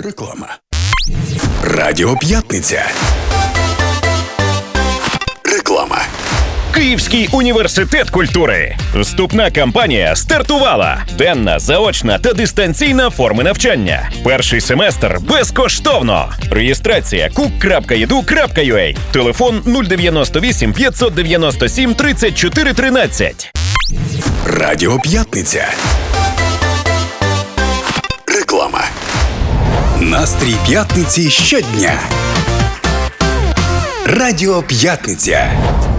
Реклама. Радіо П'ятниця. Реклама. Київський університет культури. Вступна кампанія стартувала. Денна, заочна та дистанційна форми навчання. Перший семестр безкоштовно. Реєстрація cook.edu.ua. Телефон 098 597 34 13. Радіо П'ятниця. Реклама. Настрій п'ятниці щодня. Радіо П'ятниця.